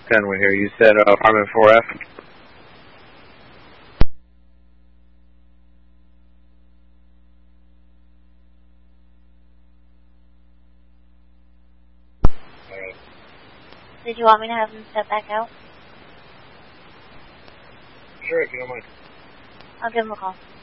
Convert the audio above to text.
610, we're here. You said apartment 4F? Did you want me to have them step back out? Sure, if you don't mind. I'll give him a call.